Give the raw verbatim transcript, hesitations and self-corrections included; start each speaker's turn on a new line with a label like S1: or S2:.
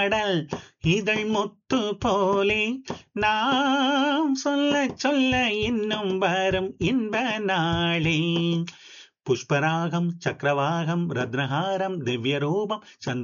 S1: கடல் இதழ் முத்து போலே நாம் சொல்ல சொல்ல இன்னும் வரும் இன்ப நாளே. புஷ்பராகம் சக்கரவாகம் ரத்னஹாரம் திவ்ய ரூபம் சந்திர